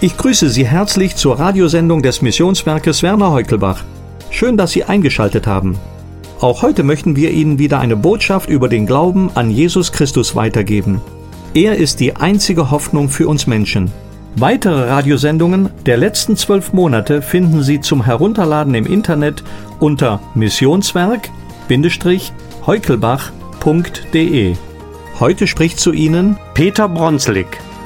Ich grüße Sie herzlich zur Radiosendung des Missionswerkes Werner Heukelbach. Schön, dass Sie eingeschaltet haben. Auch heute möchten wir Ihnen wieder eine Botschaft über den Glauben an Jesus Christus weitergeben. Er ist die einzige Hoffnung für uns Menschen. Weitere Radiosendungen der letzten 12 Monate finden Sie zum Herunterladen im Internet unter missionswerk-heukelbach.de. Heute spricht zu Ihnen Peter Bronselig.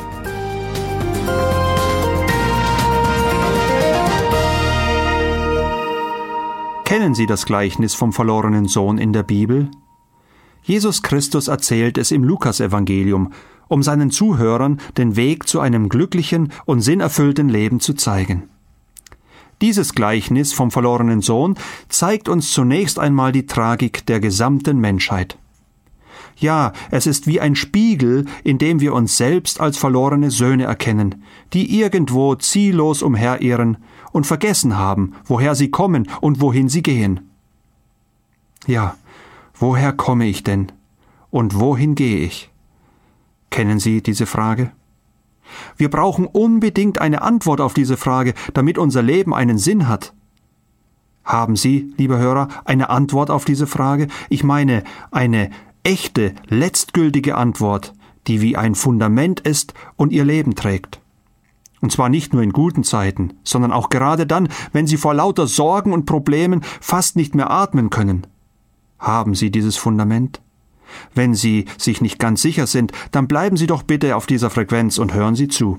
Kennen Sie das Gleichnis vom verlorenen Sohn in der Bibel? Jesus Christus erzählt es im Lukasevangelium, um seinen Zuhörern den Weg zu einem glücklichen und sinnerfüllten Leben zu zeigen. Dieses Gleichnis vom verlorenen Sohn zeigt uns zunächst einmal die Tragik der gesamten Menschheit. Ja, es ist wie ein Spiegel, in dem wir uns selbst als verlorene Söhne erkennen, die irgendwo ziellos umherirren und vergessen haben, woher sie kommen und wohin sie gehen. Ja, woher komme ich denn? Und wohin gehe ich? Kennen Sie diese Frage? Wir brauchen unbedingt eine Antwort auf diese Frage, damit unser Leben einen Sinn hat. Haben Sie, liebe Hörer, eine Antwort auf diese Frage? Ich meine, eine echte, letztgültige Antwort, die wie ein Fundament ist und Ihr Leben trägt. Und zwar nicht nur in guten Zeiten, sondern auch gerade dann, wenn Sie vor lauter Sorgen und Problemen fast nicht mehr atmen können. Haben Sie dieses Fundament? Wenn Sie sich nicht ganz sicher sind, dann bleiben Sie doch bitte auf dieser Frequenz und hören Sie zu.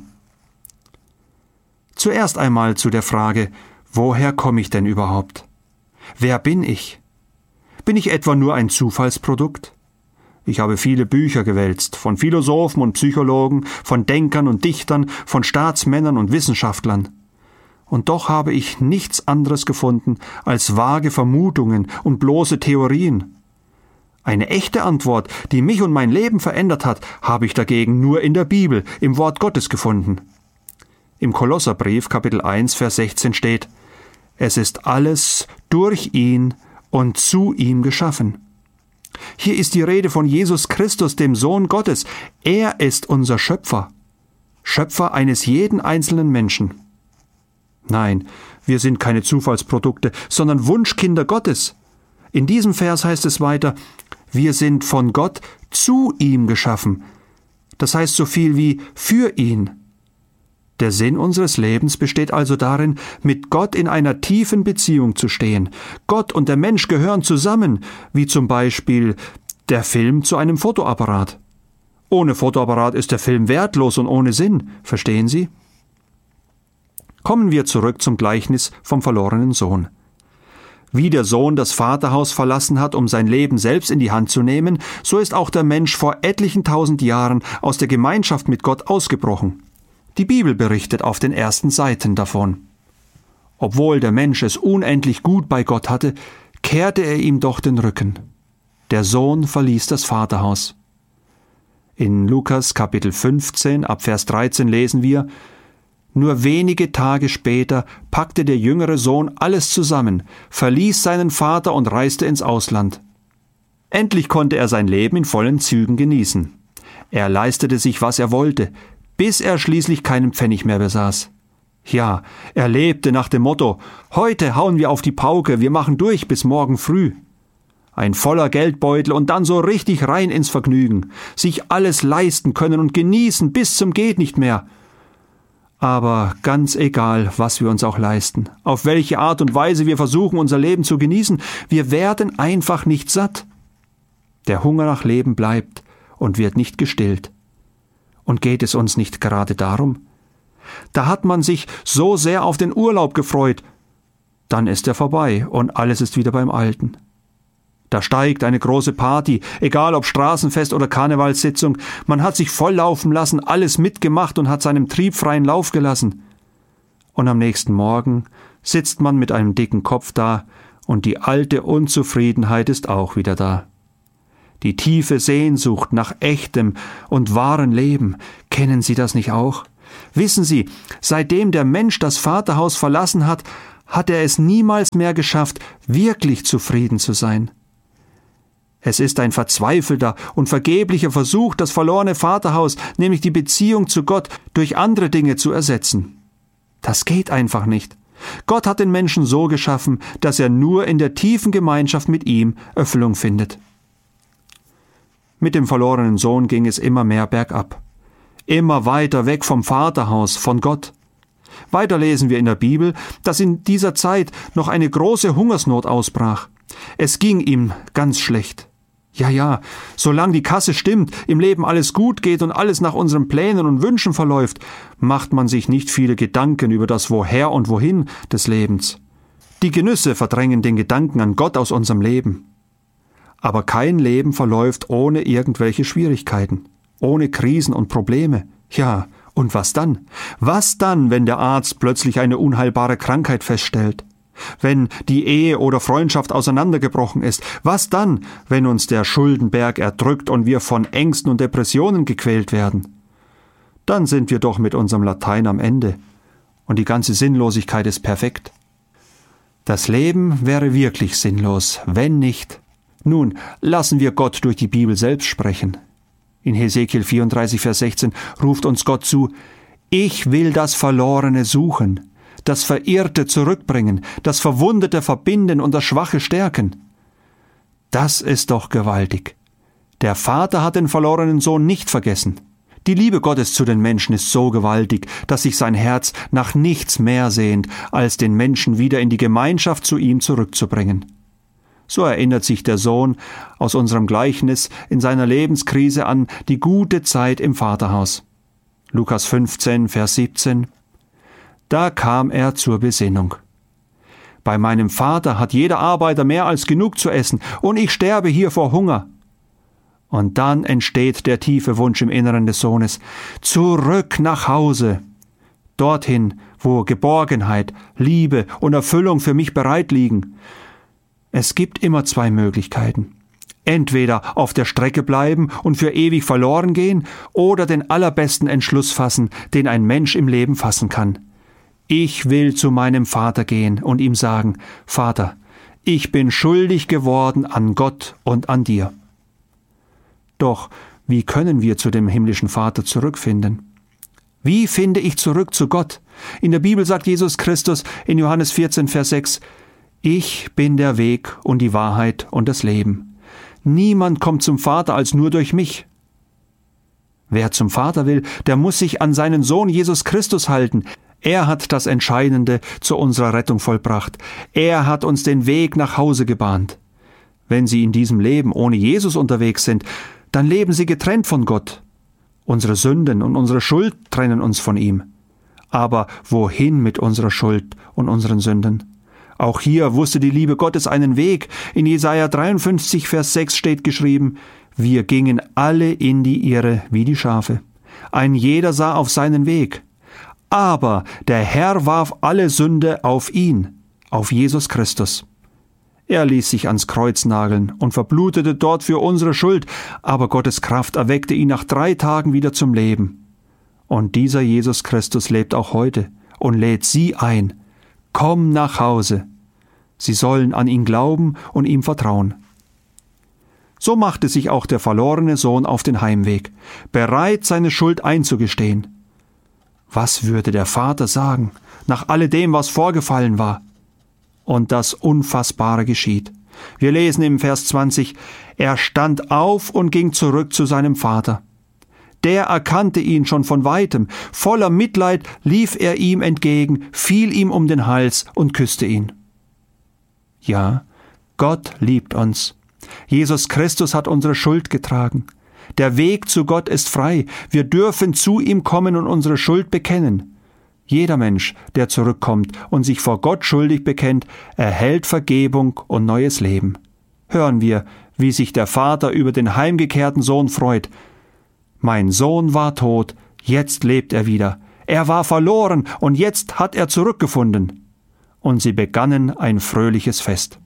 Zuerst einmal zu der Frage, woher komme ich denn überhaupt? Wer bin ich? Bin ich etwa nur ein Zufallsprodukt? Ich habe viele Bücher gewälzt, von Philosophen und Psychologen, von Denkern und Dichtern, von Staatsmännern und Wissenschaftlern. Und doch habe ich nichts anderes gefunden als vage Vermutungen und bloße Theorien. Eine echte Antwort, die mich und mein Leben verändert hat, habe ich dagegen nur in der Bibel, im Wort Gottes gefunden. Im Kolosserbrief, Kapitel 1, Vers 16 steht: Es ist alles durch ihn und zu ihm geschaffen. Hier ist die Rede von Jesus Christus, dem Sohn Gottes. Er ist unser Schöpfer. Schöpfer eines jeden einzelnen Menschen. Nein, wir sind keine Zufallsprodukte, sondern Wunschkinder Gottes. In diesem Vers heißt es weiter: Wir sind von Gott zu ihm geschaffen. Das heißt so viel wie für ihn. Der Sinn unseres Lebens besteht also darin, mit Gott in einer tiefen Beziehung zu stehen. Gott und der Mensch gehören zusammen, wie zum Beispiel der Film zu einem Fotoapparat. Ohne Fotoapparat ist der Film wertlos und ohne Sinn, verstehen Sie? Kommen wir zurück zum Gleichnis vom verlorenen Sohn. Wie der Sohn das Vaterhaus verlassen hat, um sein Leben selbst in die Hand zu nehmen, so ist auch der Mensch vor etlichen 1000 Jahren aus der Gemeinschaft mit Gott ausgebrochen. Die Bibel berichtet auf den ersten Seiten davon. Obwohl der Mensch es unendlich gut bei Gott hatte, kehrte er ihm doch den Rücken. Der Sohn verließ das Vaterhaus. In Lukas Kapitel 15 ab Vers 13 lesen wir: Nur wenige Tage später packte der jüngere Sohn alles zusammen, verließ seinen Vater und reiste ins Ausland. Endlich konnte er sein Leben in vollen Zügen genießen. Er leistete sich, was er wollte, bis er schließlich keinen Pfennig mehr besaß. Ja, er lebte nach dem Motto: Heute hauen wir auf die Pauke, wir machen durch bis morgen früh. Ein voller Geldbeutel und dann so richtig rein ins Vergnügen, sich alles leisten können und genießen bis zum geht nicht mehr. Aber ganz egal, was wir uns auch leisten, auf welche Art und Weise wir versuchen, unser Leben zu genießen, wir werden einfach nicht satt. Der Hunger nach Leben bleibt und wird nicht gestillt. Und geht es uns nicht gerade darum? Da hat man sich so sehr auf den Urlaub gefreut, dann ist er vorbei und alles ist wieder beim Alten. Da steigt eine große Party, egal ob Straßenfest oder Karnevalssitzung. Man hat sich volllaufen lassen, alles mitgemacht und hat seinem Trieb freien Lauf gelassen. Und am nächsten Morgen sitzt man mit einem dicken Kopf da und die alte Unzufriedenheit ist auch wieder da. Die tiefe Sehnsucht nach echtem und wahren Leben, kennen Sie das nicht auch? Wissen Sie, seitdem der Mensch das Vaterhaus verlassen hat, hat er es niemals mehr geschafft, wirklich zufrieden zu sein. Es ist ein verzweifelter und vergeblicher Versuch, das verlorene Vaterhaus, nämlich die Beziehung zu Gott, durch andere Dinge zu ersetzen. Das geht einfach nicht. Gott hat den Menschen so geschaffen, dass er nur in der tiefen Gemeinschaft mit ihm Erfüllung findet. Mit dem verlorenen Sohn ging es immer mehr bergab. Immer weiter weg vom Vaterhaus, von Gott. Weiter lesen wir in der Bibel, dass in dieser Zeit noch eine große Hungersnot ausbrach. Es ging ihm ganz schlecht. Ja, solange die Kasse stimmt, im Leben alles gut geht und alles nach unseren Plänen und Wünschen verläuft, macht man sich nicht viele Gedanken über das Woher und Wohin des Lebens. Die Genüsse verdrängen den Gedanken an Gott aus unserem Leben. Aber kein Leben verläuft ohne irgendwelche Schwierigkeiten, ohne Krisen und Probleme. Ja, und was dann? Was dann, wenn der Arzt plötzlich eine unheilbare Krankheit feststellt? Wenn die Ehe oder Freundschaft auseinandergebrochen ist? Was dann, wenn uns der Schuldenberg erdrückt und wir von Ängsten und Depressionen gequält werden? Dann sind wir doch mit unserem Latein am Ende und die ganze Sinnlosigkeit ist perfekt. Das Leben wäre wirklich sinnlos, wenn nicht. Nun, lassen wir Gott durch die Bibel selbst sprechen. In Hesekiel 34, Vers 16 ruft uns Gott zu: Ich will das Verlorene suchen, das Verirrte zurückbringen, das Verwundete verbinden und das Schwache stärken. Das ist doch gewaltig. Der Vater hat den verlorenen Sohn nicht vergessen. Die Liebe Gottes zu den Menschen ist so gewaltig, dass sich sein Herz nach nichts mehr sehnt, als den Menschen wieder in die Gemeinschaft zu ihm zurückzubringen. So erinnert sich der Sohn aus unserem Gleichnis in seiner Lebenskrise an die gute Zeit im Vaterhaus. Lukas 15, Vers 17. Da kam er zur Besinnung. Bei meinem Vater hat jeder Arbeiter mehr als genug zu essen, und ich sterbe hier vor Hunger. Und dann entsteht der tiefe Wunsch im Inneren des Sohnes: Zurück nach Hause, dorthin, wo Geborgenheit, Liebe und Erfüllung für mich bereit liegen. Es gibt immer zwei Möglichkeiten. Entweder auf der Strecke bleiben und für ewig verloren gehen oder den allerbesten Entschluss fassen, den ein Mensch im Leben fassen kann. Ich will zu meinem Vater gehen und ihm sagen: Vater, ich bin schuldig geworden an Gott und an dir. Doch wie können wir zu dem himmlischen Vater zurückfinden? Wie finde ich zurück zu Gott? In der Bibel sagt Jesus Christus in Johannes 14, Vers 6: Ich bin der Weg und die Wahrheit und das Leben. Niemand kommt zum Vater als nur durch mich. Wer zum Vater will, der muss sich an seinen Sohn Jesus Christus halten. Er hat das Entscheidende zu unserer Rettung vollbracht. Er hat uns den Weg nach Hause gebahnt. Wenn Sie in diesem Leben ohne Jesus unterwegs sind, dann leben Sie getrennt von Gott. Unsere Sünden und unsere Schuld trennen uns von ihm. Aber wohin mit unserer Schuld und unseren Sünden? Auch hier wusste die Liebe Gottes einen Weg. In Jesaja 53, Vers 6 steht geschrieben: Wir gingen alle in die Irre wie die Schafe. Ein jeder sah auf seinen Weg. Aber der Herr warf alle Sünde auf ihn, auf Jesus Christus. Er ließ sich ans Kreuz nageln und verblutete dort für unsere Schuld, aber Gottes Kraft erweckte ihn nach 3 Tagen wieder zum Leben. Und dieser Jesus Christus lebt auch heute und lädt Sie ein: Komm nach Hause. Sie sollen an ihn glauben und ihm vertrauen. So machte sich auch der verlorene Sohn auf den Heimweg, bereit, seine Schuld einzugestehen. Was würde der Vater sagen, nach alledem, was vorgefallen war? Und das Unfassbare geschieht. Wir lesen im Vers 20, er stand auf und ging zurück zu seinem Vater. Der erkannte ihn schon von weitem. Voller Mitleid lief er ihm entgegen, fiel ihm um den Hals und küsste ihn. Ja, Gott liebt uns. Jesus Christus hat unsere Schuld getragen. Der Weg zu Gott ist frei. Wir dürfen zu ihm kommen und unsere Schuld bekennen. Jeder Mensch, der zurückkommt und sich vor Gott schuldig bekennt, erhält Vergebung und neues Leben. Hören wir, wie sich der Vater über den heimgekehrten Sohn freut. Mein Sohn war tot, jetzt lebt er wieder. Er war verloren und jetzt hat er zurückgefunden. Und sie begannen ein fröhliches Fest.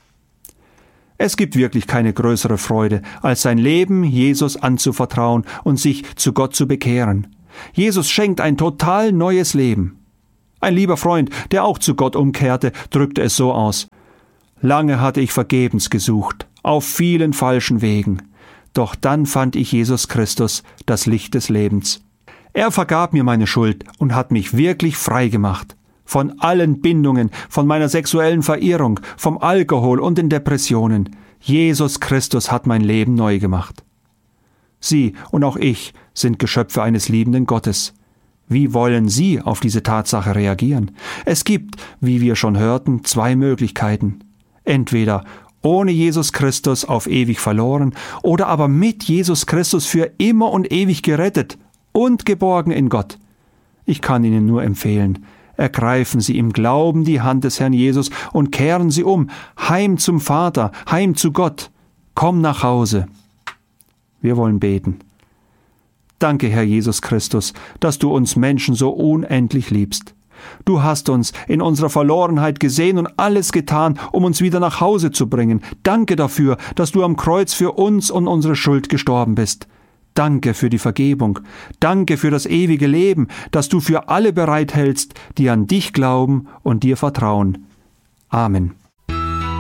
Es gibt wirklich keine größere Freude, als sein Leben Jesus anzuvertrauen und sich zu Gott zu bekehren. Jesus schenkt ein total neues Leben. Ein lieber Freund, der auch zu Gott umkehrte, drückte es so aus: Lange hatte ich vergebens gesucht, auf vielen falschen Wegen. Doch dann fand ich Jesus Christus, das Licht des Lebens. Er vergab mir meine Schuld und hat mich wirklich frei gemacht. Von allen Bindungen, von meiner sexuellen Verirrung, vom Alkohol und den Depressionen. Jesus Christus hat mein Leben neu gemacht. Sie und auch ich sind Geschöpfe eines liebenden Gottes. Wie wollen Sie auf diese Tatsache reagieren? Es gibt, wie wir schon hörten, 2 Möglichkeiten. Entweder ohne Jesus Christus auf ewig verloren oder aber mit Jesus Christus für immer und ewig gerettet und geborgen in Gott. Ich kann Ihnen nur empfehlen, ergreifen Sie im Glauben die Hand des Herrn Jesus und kehren Sie um, heim zum Vater, heim zu Gott. Komm nach Hause. Wir wollen beten. Danke, Herr Jesus Christus, dass du uns Menschen so unendlich liebst. Du hast uns in unserer Verlorenheit gesehen und alles getan, um uns wieder nach Hause zu bringen. Danke dafür, dass du am Kreuz für uns und unsere Schuld gestorben bist. Danke für die Vergebung. Danke für das ewige Leben, das du für alle bereithältst, die an dich glauben und dir vertrauen. Amen.